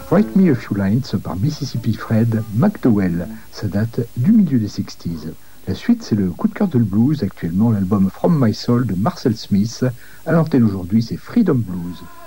Write Me a Few Lines par Mississippi Fred McDowell. Ça date du milieu des 60s. La suite, c'est le coup de cœur de le blues, actuellement l'album From My Soul de Marcel Smith. À l'antenne aujourd'hui, c'est Freedom Blues.